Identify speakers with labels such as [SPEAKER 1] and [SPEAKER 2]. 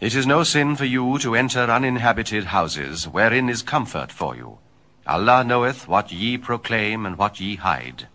[SPEAKER 1] It is no sin for you to enter uninhabited houses, wherein is comfort for you. Allah knoweth what ye proclaim and what ye hide.